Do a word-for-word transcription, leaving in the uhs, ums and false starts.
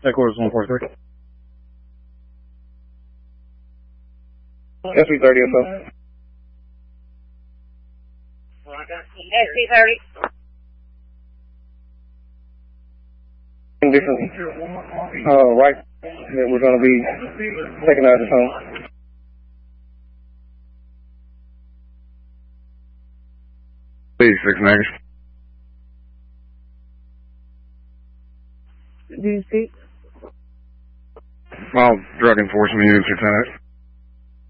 Headquarters one four three. S P thirty or so. S P thirty. Different, uh, right, that we're going to be taking out of this home. eighty-six Naggers. Do you speak? All drug enforcement units, Lieutenant.